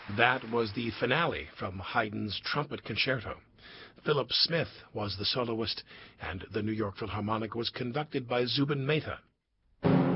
That was the finale from Haydn's Trumpet Concerto. Philip Smith was the soloist, and the New York Philharmonic was conducted by Zubin Mehta.